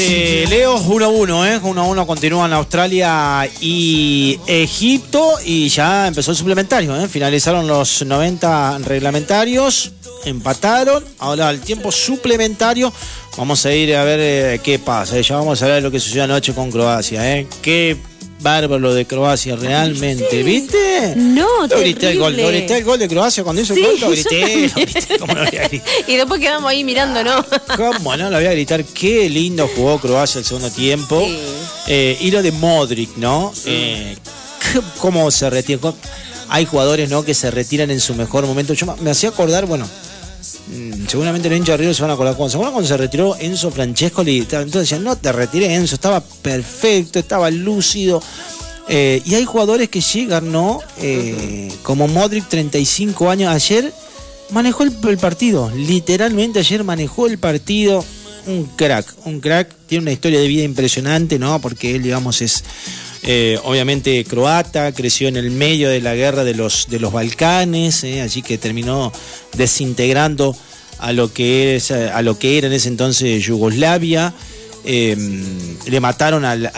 Leo, 1-1, 1-1 continúan Australia y Egipto y ya empezó el suplementario, finalizaron los 90 reglamentarios, empataron, ahora el tiempo suplementario, vamos a ir a ver qué pasa, ya vamos a hablar de lo que sucedió anoche con Croacia, qué bárbaro de Croacia realmente, ¿viste? No, grité el gol de Croacia cuando hizo el gol, lo grité, ¿cómo lo voy a gritar? Y después quedamos ahí mirando, ¿no? ¿Cómo no lo voy a gritar? Qué lindo jugó Croacia el segundo tiempo. Sí. Y lo de Modric, ¿no? ¿Cómo se retira? Hay jugadores, ¿no?, que se retiran en su mejor momento. Yo me hacía acordar, bueno, seguramente los hinchas de River se van a acordar cuando se retiró Enzo Francescoli, entonces decían, no te retires, Enzo, estaba perfecto, estaba lúcido, y hay jugadores que llegan, ¿no? Como Modric, 35 años, ayer manejó el partido, literalmente ayer manejó el partido, un crack, tiene una historia de vida impresionante, ¿no? Porque él, digamos, es obviamente croata, creció en el medio de la guerra de los Balcanes, allí que terminó desintegrando a lo que era en ese entonces Yugoslavia. Le mataron al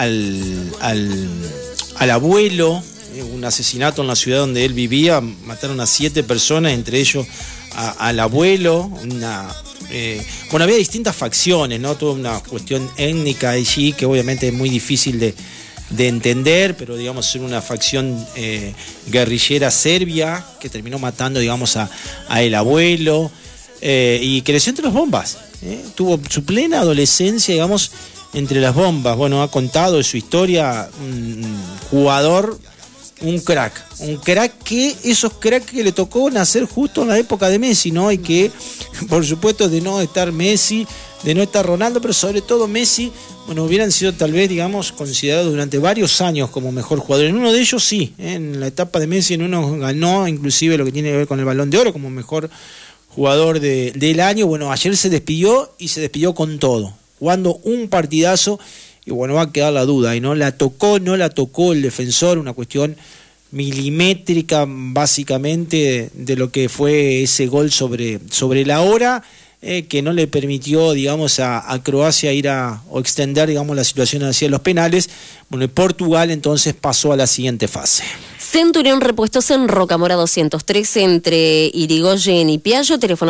abuelo, un asesinato en la ciudad donde él vivía, mataron a 7 personas, entre ellos al abuelo. Bueno, había distintas facciones, ¿no? Toda una cuestión étnica allí que obviamente es muy difícil de entender, pero digamos ser una facción guerrillera serbia que terminó matando, digamos, a el abuelo, y creció entre las bombas, tuvo su plena adolescencia, digamos, entre las bombas. Bueno, ha contado de su historia, un jugador, un crack que esos cracks que le tocó nacer justo en la época de Messi, ¿no? Y que, por supuesto, de no estar Messi, de no estar Ronaldo, pero sobre todo Messi, bueno, hubieran sido tal vez, digamos, considerados durante varios años como mejor jugador. En uno de ellos sí, en la etapa de Messi, en uno ganó inclusive lo que tiene que ver con el Balón de Oro como mejor jugador del año. Bueno, ayer se despidió y se despidió con todo, jugando un partidazo, y bueno, va a quedar la duda, y no la tocó el defensor, una cuestión milimétrica básicamente de lo que fue ese gol sobre la hora, que no le permitió, digamos, a Croacia ir o extender, digamos, la situación hacia los penales. Bueno, Portugal entonces pasó a la siguiente fase. Centurión Repuestos en Rocamora 203 entre Irigoyen y Piaggio, teléfono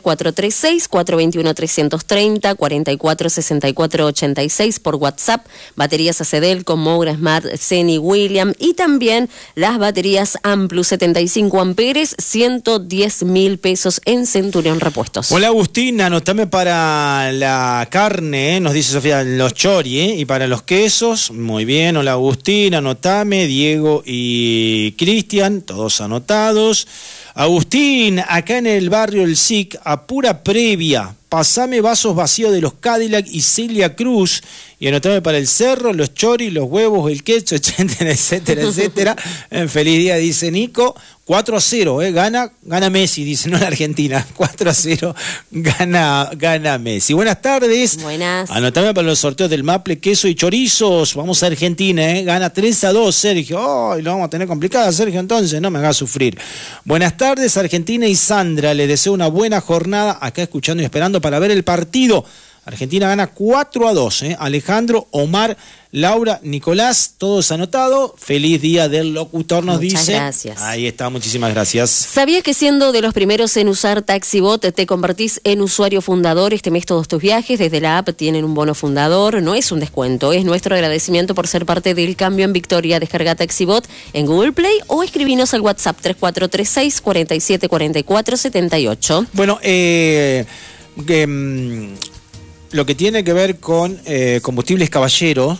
03436-421-330, 446486 por WhatsApp, baterías ACDEL con Moura, Smart, Zenny, William, y también las baterías Amplus 75 amperes, 110.000 pesos en Centurión Repuestos. Hola Agustín, anotame para la carne, nos dice Sofía, los chori, y para los quesos, muy bien. Hola Agustín, anotame, Diego y Cristian, todos anotados. Agustín, acá en el barrio El SIC, a pura previa, pasame vasos vacíos de los Cadillac y Celia Cruz, y anotame para el cerro, los choris, los huevos, el queso, etcétera. Feliz día, dice Nico. 4-0, gana Messi, dice, no en Argentina. 4-0, gana Messi. Buenas tardes. Buenas. Anotame para los sorteos del Maple, queso y chorizos. Vamos a Argentina, gana 3-2, Sergio. Lo vamos a tener complicada, Sergio, entonces, no me hagas sufrir. Buenas tardes, Argentina y Sandra. Les deseo una buena jornada, acá escuchando y esperando para ver el partido. Argentina gana 4-2, Alejandro, Omar, Laura, Nicolás, todos anotados. Feliz día del locutor, nos dice. Muchas gracias. Ahí está, muchísimas gracias. ¿Sabías que siendo de los primeros en usar TaxiBot te convertís en usuario fundador este mes todos tus viajes? Desde la app tienen un bono fundador, no es un descuento, es nuestro agradecimiento por ser parte del cambio en Victoria. Descarga TaxiBot en Google Play o escribinos al WhatsApp 3436-474478. Bueno, lo que tiene que ver con Combustibles Caballero,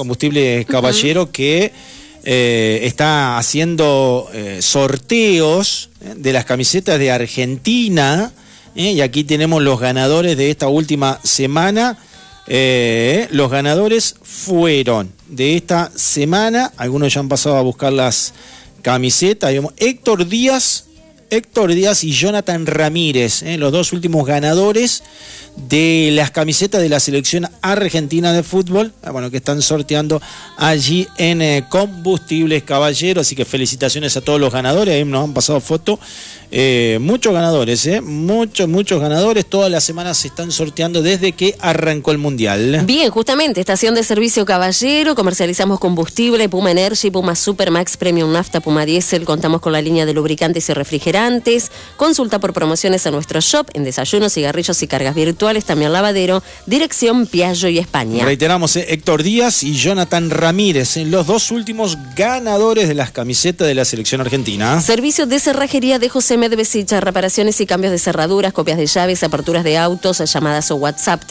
que está haciendo sorteos de las camisetas de Argentina, y aquí tenemos los ganadores de esta última semana. Los ganadores fueron de esta semana, algunos ya han pasado a buscar las camisetas, digamos, Héctor Díaz y Jonathan Ramírez, los dos últimos ganadores de las camisetas de la selección argentina de fútbol, bueno, que están sorteando allí en Combustibles Caballero, así que felicitaciones a todos los ganadores, ahí nos han pasado fotos, muchos ganadores, muchos ganadores, todas las semanas se están sorteando desde que arrancó el Mundial. Bien, justamente, estación de servicio Caballero, comercializamos combustible, Puma Energy, Puma Super, Max Premium Nafta, Puma Diesel, contamos con la línea de lubricantes y refrigerantes, consulta por promociones a nuestro shop, en desayunos, cigarrillos y cargas virtuales, también lavadero, dirección Piaggio y España. Reiteramos, Héctor Díaz y Jonathan Ramírez, los dos últimos ganadores de las camisetas de la selección argentina. Servicio de cerrajería de José Medvesicha, reparaciones y cambios de cerraduras, copias de llaves, aperturas de autos, llamadas o WhatsApp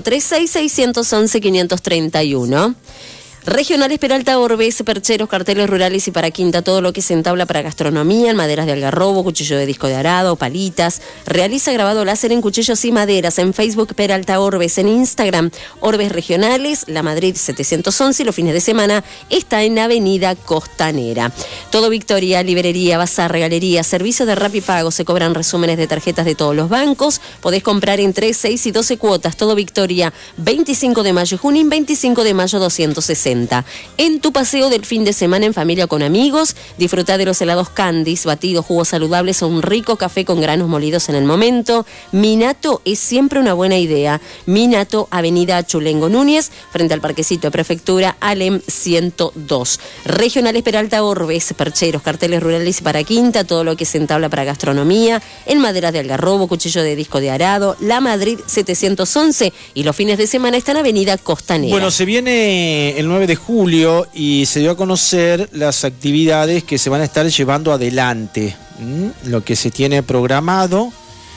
3436-611-531. Regionales Peralta Orbes, percheros, carteles rurales y para quinta, todo lo que se entabla para gastronomía, en maderas de algarrobo, cuchillo de disco de arado, palitas. Realiza grabado láser en cuchillos y maderas. En Facebook Peralta Orbes, en Instagram Orbes Regionales, La Madrid 711, y los fines de semana está en Avenida Costanera. Todo Victoria, librería, bazar, regalería, servicio de Rapipago, se cobran resúmenes de tarjetas de todos los bancos. Podés comprar en 3, 6 y 12 cuotas. Todo Victoria, 25 de mayo, Junín, 25 de mayo 260. En tu paseo del fin de semana en familia o con amigos, disfruta de los helados Candies, batidos, jugos saludables o un rico café con granos molidos en el momento. Minato es siempre una buena idea. Minato, Avenida Chulengo Núñez, frente al Parquecito de Prefectura, Alem 102. Regionales Peralta Orbes, percheros, carteles rurales y para quinta, todo lo que se entabla para gastronomía, en maderas de algarrobo, cuchillo de disco de arado, La Madrid 711, y los fines de semana está en Avenida Costanera. Bueno, se viene el 9 de julio y se dio a conocer las actividades que se van a estar llevando adelante, lo que se tiene programado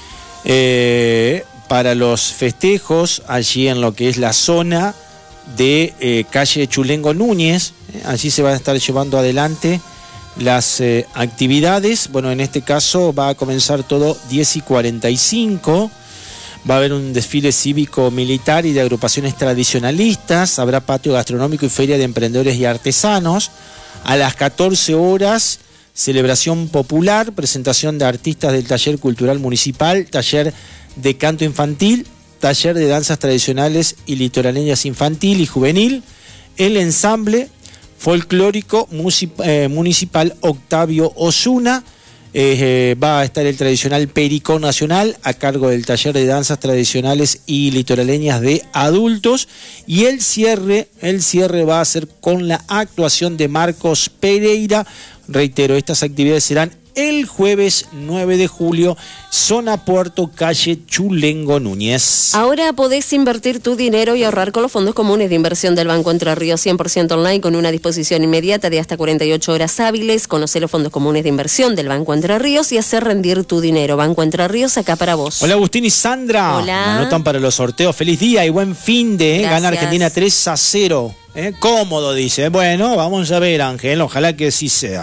para los festejos allí en lo que es la zona de calle Chulengo Núñez. Allí se van a estar llevando adelante las actividades. Bueno, en este caso va a comenzar todo 10:45. Va a haber un desfile cívico-militar y de agrupaciones tradicionalistas. Habrá patio gastronómico y feria de emprendedores y artesanos. A las 14 horas, celebración popular, presentación de artistas del taller cultural municipal, taller de canto infantil, taller de danzas tradicionales y litoraleñas infantil y juvenil, el ensamble folclórico municipal Octavio Osuna. Va a estar el tradicional Pericón Nacional a cargo del taller de danzas tradicionales y litoraleñas de adultos, y el cierre va a ser con la actuación de Marcos Pereira. Reitero, estas actividades serán el jueves 9 de julio, zona Puerto, calle Chulengo Núñez. Ahora podés invertir tu dinero y ahorrar con los fondos comunes de inversión del Banco Entre Ríos, 100% online, con una disposición inmediata de hasta 48 horas hábiles. Conoce los fondos comunes de inversión del Banco Entre Ríos y hacer rendir tu dinero. Banco Entre Ríos, acá para vos. Hola Agustín y Sandra. Hola. Me anotan para los sorteos. Feliz día y buen fin de. Gana Argentina 3-0. Cómodo, dice. Bueno, vamos a ver, Ángel. Ojalá que así sea.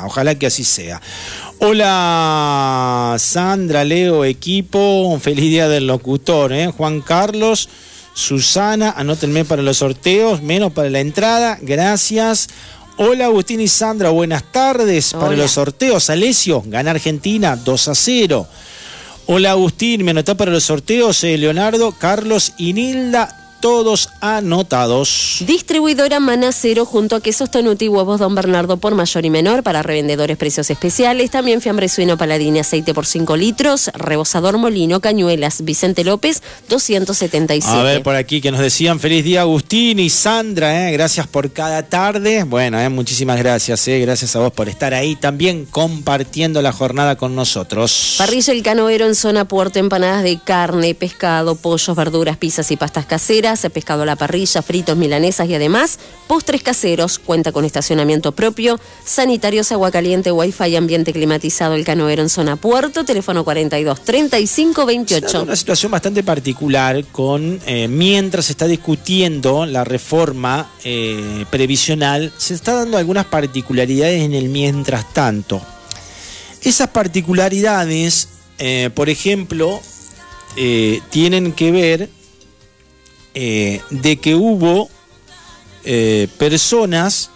Hola Sandra, Leo, equipo, un feliz día del locutor, Juan Carlos, Susana, anótenme para los sorteos, menos para la entrada, gracias. Hola Agustín y Sandra, buenas tardes. Hola. Para los sorteos, Alessio, gana Argentina 2-0. Hola Agustín, me anotá para los sorteos, Leonardo, Carlos y Nilda, todos anotados. Distribuidora Manacero junto a Quesos Tonuti y Huevos Don Bernardo por mayor y menor, para revendedores precios especiales. También fiambre suino Paladini, aceite por 5 litros, rebozador Molino, Cañuelas, Vicente López, 277. A ver, por aquí que nos decían feliz día Agustín y Sandra, gracias por cada tarde. Bueno, muchísimas gracias, gracias a vos por estar ahí también compartiendo la jornada con nosotros. Parrilla El Canoero en zona Puerto, empanadas de carne, pescado, pollos, verduras, pizzas y pastas caseras, pescado a la parrilla, fritos, milanesas y además postres caseros. Cuenta con estacionamiento propio, sanitarios, agua caliente, wifi y ambiente climatizado. El Canoero en zona Puerto, teléfono 42 35 28. Una situación bastante particular con mientras se está discutiendo la reforma previsional, se está dando algunas particularidades en el mientras tanto. Esas particularidades, por ejemplo, tienen que ver de que hubo personas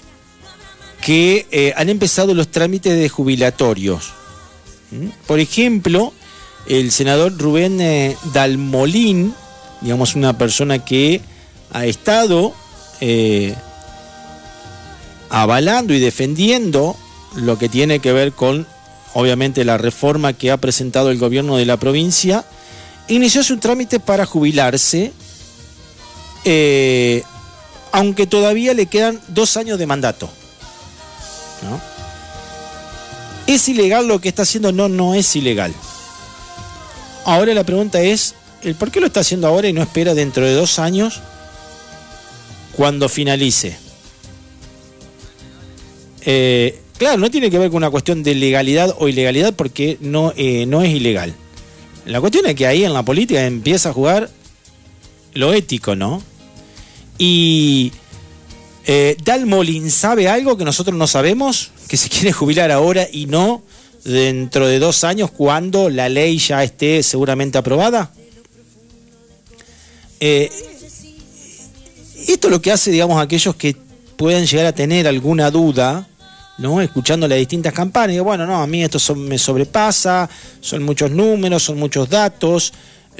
que han empezado los trámites de jubilatorios. Por ejemplo, el senador Rubén Dalmolín digamos, una persona que ha estado avalando y defendiendo lo que tiene que ver con, obviamente, la reforma que ha presentado el gobierno de la provincia. Inició su trámite para jubilarse, aunque todavía le quedan 2 años de mandato, ¿no? ¿Es ilegal lo que está haciendo? No, no es ilegal. Ahora la pregunta es, ¿el por qué lo está haciendo ahora y no espera dentro de 2 años cuando finalice? Claro, no tiene que ver con una cuestión de legalidad o ilegalidad, porque no es ilegal. La cuestión es que ahí en la política empieza a jugar lo ético, ¿no? Y Dalmolin sabe algo que nosotros no sabemos, que se quiere jubilar ahora y no dentro de 2 años, cuando la ley ya esté seguramente aprobada. Esto es lo que hace, digamos, aquellos que pueden llegar a tener alguna duda, ¿no? Escuchando las distintas campañas, y bueno, no, a mí esto me sobrepasa, son muchos números, son muchos datos,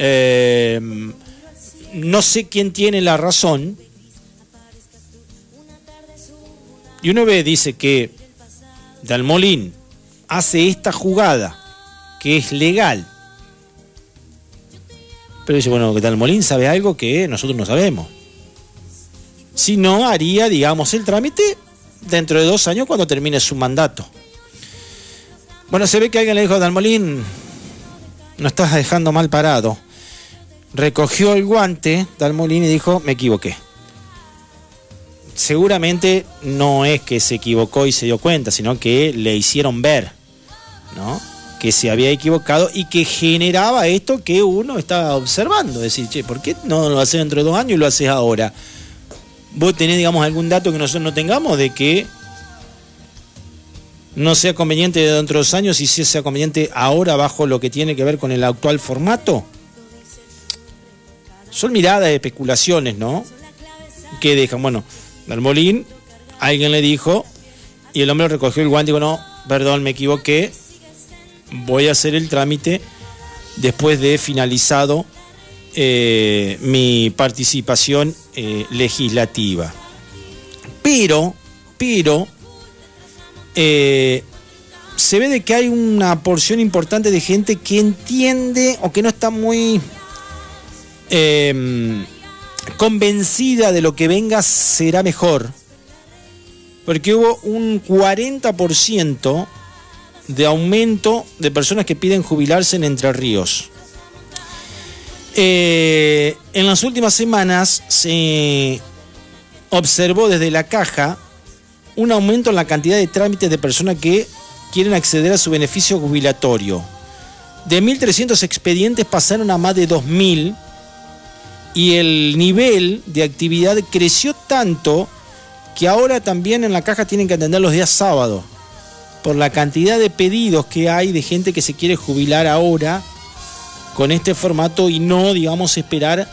no sé quién tiene la razón. Y uno dice que Dalmolin hace esta jugada, que es legal, pero dice, bueno, que Dalmolin sabe algo que nosotros no sabemos. Si no, haría, digamos, el trámite dentro de 2 años cuando termine su mandato. Bueno, se ve que alguien le dijo a Dalmolin, no estás dejando mal parado. Recogió el guante Dalmolin y dijo, me equivoqué. Seguramente no es que se equivocó y se dio cuenta, sino que le hicieron ver, ¿no?, que se había equivocado y que generaba esto que uno estaba observando. Decir, che, ¿por qué no lo haces dentro de 2 años y lo haces ahora? ¿Vos tenés, digamos, algún dato que nosotros no tengamos de que no sea conveniente dentro de 2 años y si sea conveniente ahora bajo lo que tiene que ver con el actual formato? Son miradas de especulaciones, ¿no?, que dejan, bueno, Dalmolin, alguien le dijo, y el hombre recogió el guante y dijo, no, perdón, me equivoqué, voy a hacer el trámite después de finalizado mi participación legislativa. Pero se ve de que hay una porción importante de gente que entiende o que no está muy convencida de lo que venga será mejor, porque hubo un 40% de aumento de personas que piden jubilarse en Entre Ríos. En las últimas semanas se observó desde la Caja un aumento en la cantidad de trámites de personas que quieren acceder a su beneficio jubilatorio. De 1.300 expedientes pasaron a más de 2.000 y el nivel de actividad creció tanto que ahora también en la Caja tienen que atender los días sábados por la cantidad de pedidos que hay de gente que se quiere jubilar ahora con este formato y no, digamos, esperar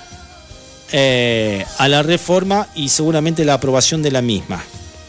a la reforma y seguramente la aprobación de la misma.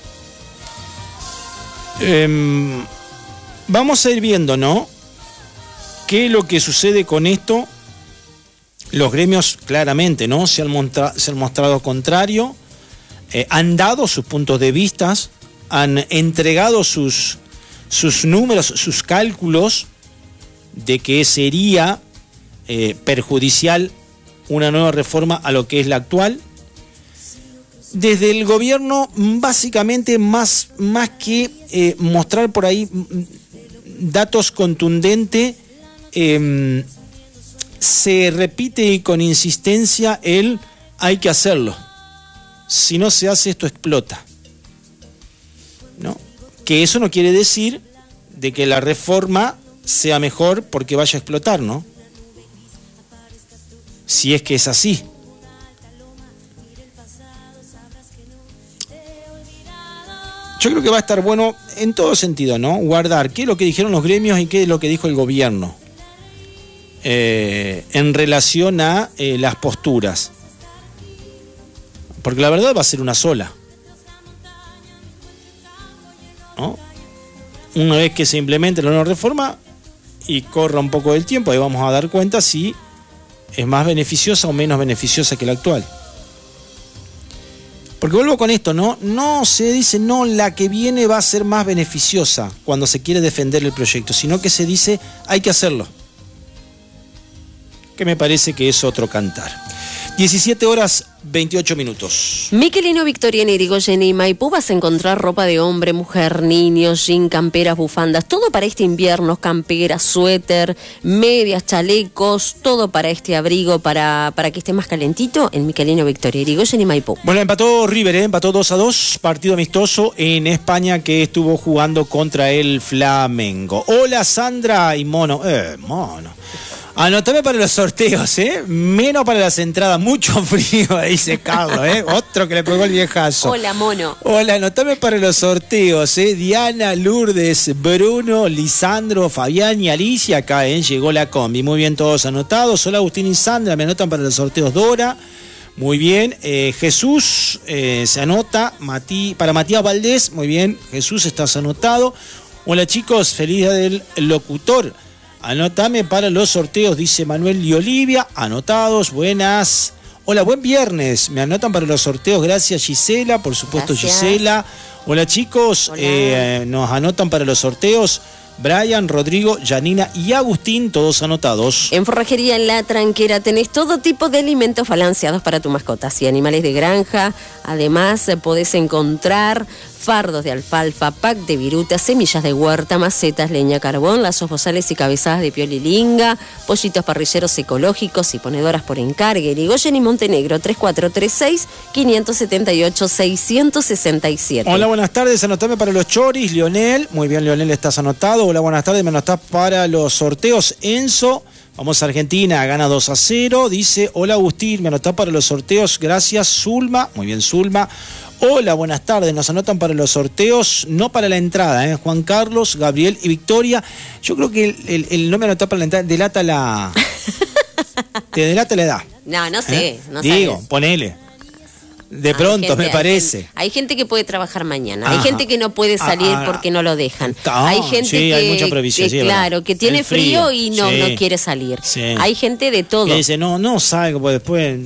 Vamos a ir viendo, ¿no?, qué es lo que sucede con esto. Los gremios claramente, ¿no?, se han mostrado contrario, han dado sus puntos de vista, han entregado sus números, sus cálculos de que sería perjudicial una nueva reforma a lo que es la actual. Desde el gobierno, básicamente, más que mostrar por ahí datos contundentes, se repite con insistencia hay que hacerlo. Si no se hace, esto explota, ¿no? Que eso no quiere decir de que la reforma sea mejor porque vaya a explotar, ¿no? Si es que es así. Yo creo que va a estar bueno en todo sentido, ¿no?, guardar qué es lo que dijeron los gremios y qué es lo que dijo el gobierno en relación a las posturas. Porque la verdad va a ser una sola, ¿no? Una vez que se implemente la nueva reforma y corra un poco del tiempo, ahí vamos a dar cuenta si es más beneficiosa o menos beneficiosa que la actual. Porque vuelvo con esto, no se dice no, la que viene va a ser más beneficiosa cuando se quiere defender el proyecto, sino que se dice hay que hacerlo. Que me parece que es otro cantar. 17 horas 28 minutos. Miquelino, Victoriana, Irigoyen y Maipú vas a encontrar ropa de hombre, mujer, niños, jean, camperas, bufandas, todo para este invierno, camperas, suéter, medias, chalecos, todo para este abrigo, para que esté más calentito en Miquelino, Victoria, Irigoyen y Maipú. Bueno, empató River, empató 2-2, partido amistoso en España que estuvo jugando contra el Flamengo. Hola Sandra y Mono, Mono. Anotame para los sorteos, menos para las entradas, mucho frío, dice Carlos, otro que le pegó el viejazo. Hola, Mono. Hola, anotame para los sorteos, Diana, Lourdes, Bruno, Lisandro, Fabián y Alicia, acá, llegó la combi, muy bien todos anotados. Hola, Agustín y Sandra, me anotan para los sorteos Dora, muy bien. Jesús se anota, para Matías Valdés, muy bien, Jesús, estás anotado. Hola chicos, feliz día del locutor. Anotame para los sorteos, dice Manuel y Olivia. Anotados, buenas. Hola, buen viernes. Me anotan para los sorteos, gracias Gisela, por supuesto. Gracias. Gisela. Hola chicos, hola. Nos anotan para los sorteos Brian, Rodrigo, Janina y Agustín, todos anotados. En Forrajería en La Tranquera tenés todo tipo de alimentos balanceados para tu mascota y animales de granja. Además, podés encontrar fardos de alfalfa, pack de viruta, semillas de huerta, macetas, leña, carbón, lazos bozales y cabezadas de piolilinga, pollitos parrilleros ecológicos y ponedoras por encargue. Irigoyen y Montenegro, 3436-578-667. Hola, buenas tardes, anotame para los choris, Leonel. Muy bien, Leonel, estás anotado. Hola, buenas tardes, me anotás para los sorteos, Enzo. Vamos a Argentina, gana 2-0. Dice, hola Agustín, me anotás para los sorteos, gracias Zulma. Muy bien, Zulma. Hola, buenas tardes, nos anotan para los sorteos, no para la entrada, Juan Carlos, Gabriel y Victoria. Yo creo que el no me anotó para la entrada delata la... te delata la edad. No sé, no sé. Digo, ponele. De pronto, me parece. Hay gente que puede trabajar mañana. Hay gente que no puede salir porque no lo dejan. Hay gente que hay mucha previsión, claro, que tiene frío y no quiere salir. Sí. Hay gente de todo. Que dice, no salgo, pues después...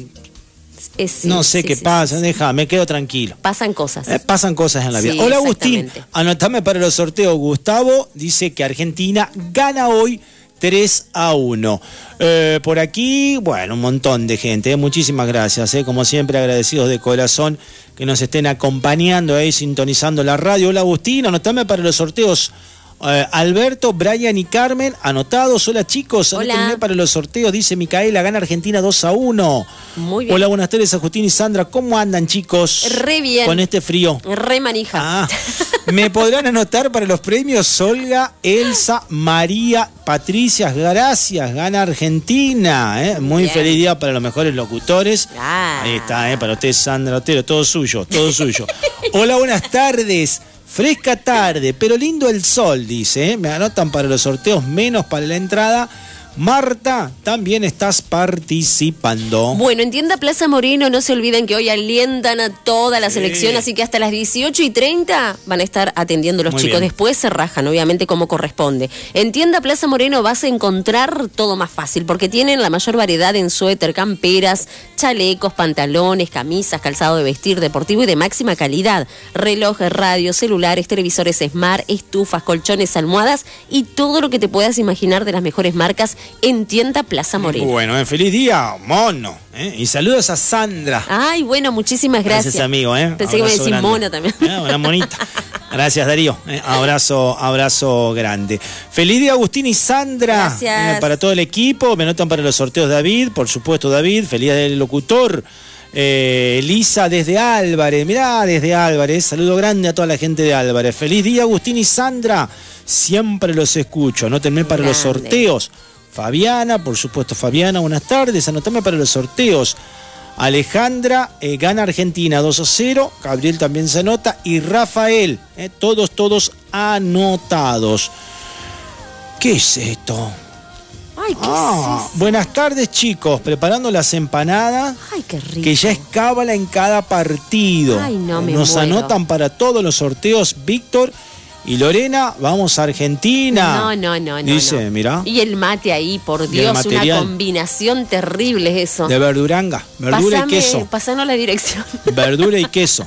no sé qué pasa, me quedo tranquilo. Pasan cosas. Pasan cosas en la vida. Hola Agustín, anotame para los sorteos. Gustavo dice que Argentina gana hoy 3-1. Por aquí, bueno, un montón de gente, muchísimas gracias, como siempre agradecidos de corazón que nos estén acompañando ahí, sintonizando la radio. Hola Agustín, anotame para los sorteos. Alberto, Brian y Carmen, anotados. Hola chicos, anótenme para los sorteos, dice Micaela, gana Argentina 2-1. Muy bien. Hola, buenas tardes, Agustín y Sandra, ¿cómo andan chicos? Re bien. Con este frío. Re manija. ¿Me podrán anotar para los premios? Olga, Elsa, María, Patricia, gracias, gana Argentina. Muy bien. Feliz día para los mejores locutores. Ahí está, para usted Sandra Otero, todo suyo, todo suyo. Hola, buenas tardes. Fresca tarde, pero lindo el sol, dice. Me anotan para los sorteos, menos para la entrada. Marta, también estás participando. Bueno, en Tienda Plaza Moreno no se olviden que hoy alientan a toda la selección, así que hasta las 18:30 van a estar atendiendo los chicos. Después se rajan, obviamente, como corresponde. En Tienda Plaza Moreno vas a encontrar todo más fácil, porque tienen la mayor variedad en suéter, camperas, chalecos, pantalones, camisas, calzado de vestir, deportivo y de máxima calidad. Relojes, radios, celulares, televisores Smart, estufas, colchones, almohadas y todo lo que te puedas imaginar de las mejores marcas en Tienda Plaza Moreno. Bueno, feliz día, mono. Y saludos a Sandra. Ay, bueno, muchísimas gracias. Gracias, amigo. Pensé que me decís mono también. Una monita. Gracias, Darío. Abrazo grande. Feliz día, Agustín y Sandra. Gracias. Para todo el equipo. Me anotan para los sorteos David. Por supuesto, David. Feliz día del locutor. Elisa desde Álvarez. Mirá, desde Álvarez. Saludo grande a toda la gente de Álvarez. Feliz día, Agustín y Sandra. Siempre los escucho. Anótenme para los sorteos. Fabiana, por supuesto, Fabiana, buenas tardes, anotame para los sorteos. Alejandra, gana Argentina 2-0, Gabriel también se anota, y Rafael, todos anotados. ¿Qué es esto? Ay, ¿qué es eso? Buenas tardes chicos, preparando las empanadas. Ay, qué rico. Que ya es cábala en cada partido. Ay, no me Nos muero. anotan para todos los sorteos Víctor Y Lorena, vamos a Argentina. No. Dice, mirá. Y el mate ahí, por Dios, una combinación terrible es eso. De verduranga, verdura y queso. Pasanos la dirección. Verdura y queso.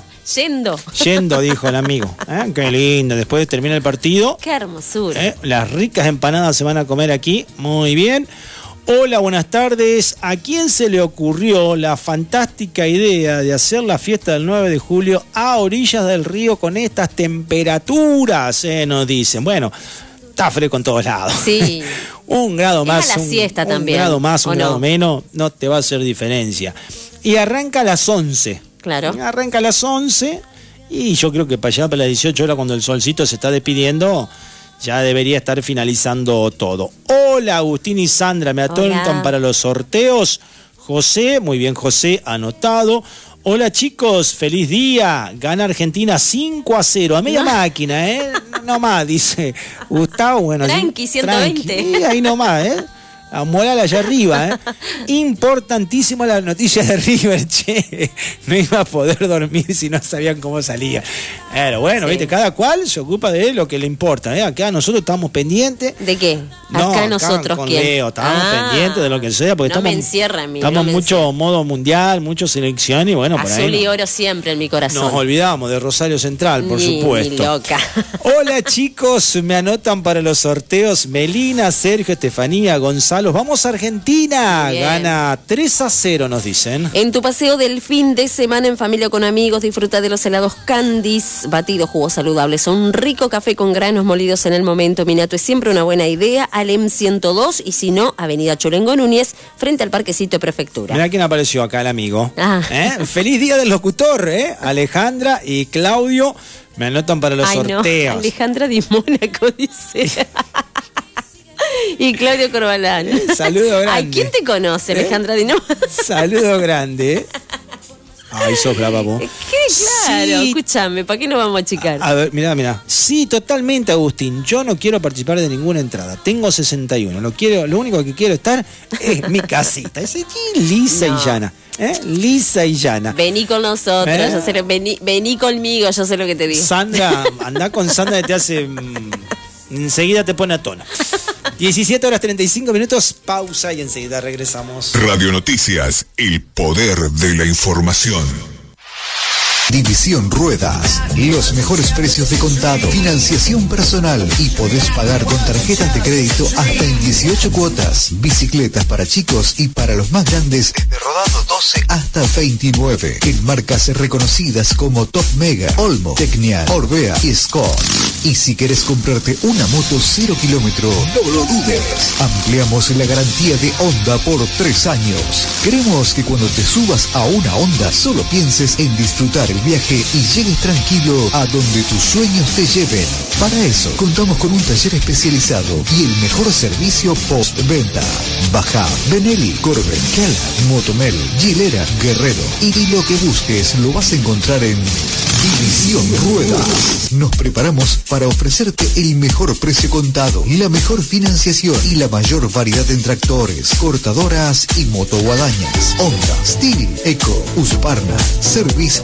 Yendo, dijo el amigo. Qué lindo. Después termina el partido. Qué hermosura. Las ricas empanadas se van a comer aquí. Muy bien. Hola, buenas tardes. ¿A quién se le ocurrió la fantástica idea de hacer la fiesta del 9 de julio a orillas del río con estas temperaturas? Nos dicen. Bueno, está fresco en todos lados. Sí. Un grado más. Es a la siesta también. Un grado más, un grado no? menos, no te va a hacer diferencia. Y arranca a las 11. Claro. Arranca a las 11 y yo creo que para allá, para las 18 horas, cuando el solcito se está despidiendo, ya debería estar finalizando todo. Hola, Agustín y Sandra, me atontan para los sorteos. José, muy bien, José, anotado. Hola, chicos, feliz día. Gana Argentina 5-0, a media máquina, No más, dice Gustavo. Bueno, tranqui, 120. Tranqui, ahí nomás, a moral allá arriba, Importantísima la noticia de River, che. No iba a poder dormir si no sabían cómo salía. Pero bueno, sí. ¿Viste? Cada cual se ocupa de lo que le importa, Acá nosotros estamos pendientes. ¿De qué? Acá nosotros, con ¿quién? Leo, estamos pendientes de lo que sea, porque estamos mucho modo mundial, mucho selección y bueno, por ahí. Azul y oro siempre en mi corazón. Nos olvidamos de Rosario Central, por supuesto. Ni loca. Hola, chicos, me anotan para los sorteos Melina, Sergio, Estefanía, Gonzalo. Vamos a Argentina. Bien. Gana 3-0, nos dicen. En tu paseo del fin de semana en familia con amigos, disfruta de los helados Candies, batidos, jugos saludables, un rico café con granos molidos en el momento. Minato es siempre una buena idea. Alem 102 y si no, Avenida Cholengo Núñez, frente al Parquecito de Prefectura. Mirá quién apareció acá, el amigo. Feliz día del locutor, Alejandra y Claudio me anotan para los sorteos. No. Alejandra Di Mónaco dice. Y Claudio Corbalán. Saludo grande. Ay, ¿quién te conoce, Alejandra Di Mónaco? Saludo grande. Ay, sos brava vos. Claro, sí. Escúchame, ¿para qué nos vamos a achicar? A ver, mirá. Sí, totalmente, Agustín. Yo no quiero participar de ninguna entrada. Tengo 61. Lo único que quiero estar es mi casita. Es lisa y llana. Lisa y llana. Vení con nosotros, yo sé vení conmigo, yo sé lo que te digo. Sandra, andá con Sandra que te hace... enseguida te pone a tono. 17:35, pausa y enseguida regresamos. Radio Noticias, el poder de la información. División Ruedas, los mejores precios de contado, financiación personal y podés pagar con tarjetas de crédito hasta en 18 cuotas. Bicicletas para chicos y para los más grandes desde rodado 12 hasta 29. En marcas reconocidas como Top Mega, Olmo, Tecnia, Orbea y Scott. Y si querés comprarte una moto 0 kilómetro, no lo dudes. Ampliamos la garantía de Honda por 3 años. Queremos que cuando te subas a una Honda solo pienses en disfrutar el viaje y llegues tranquilo a donde tus sueños te lleven. Para eso, contamos con un taller especializado y el mejor servicio postventa. Baja, Benelli, Corben, Kellan, Motomel, Gilera, Guerrero. Y lo que busques lo vas a encontrar en División Ruedas. Nos preparamos para ofrecerte el mejor precio contado, la mejor financiación y la mayor variedad en tractores, cortadoras y motoguadañas. Honda, Steel, Eco, Husqvarna, Service